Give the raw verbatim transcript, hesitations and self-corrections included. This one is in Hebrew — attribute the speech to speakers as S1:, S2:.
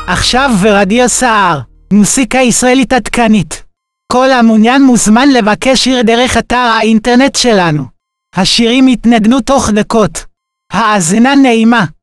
S1: עכשיו ברדיו סער, מוסיקה ישראלית עדכנית. כל המעוניין מוזמן לבקש שיר דרך אתר האינטרנט שלנו. השירים יתנגנו תוך דקות. האזנה נעימה.